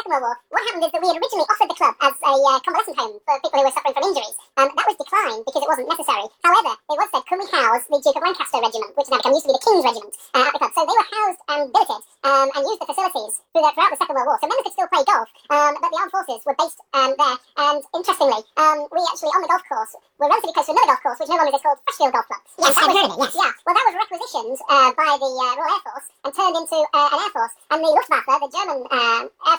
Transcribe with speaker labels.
Speaker 1: Second World War, what happened is that we had originally offered the club as a convalescent home for people who were suffering from injuries. That was declined because it wasn't necessary. However, it was said, can we house the Duke of Lancaster Regiment, which now used to be the King's Regiment, at the club. So they were housed and billeted and used the facilities throughout the Second World War. So members could still play golf, but the armed forces were based there. And interestingly, we actually, on the golf course, were relatively close to another golf course, which no longer is called Freshfield Golf Club.
Speaker 2: Yes, I've heard of it, yes.
Speaker 1: Yeah, well, that was requisitioned by the Royal Air Force and turned into an Air Force. And the Luftwaffe, the German Air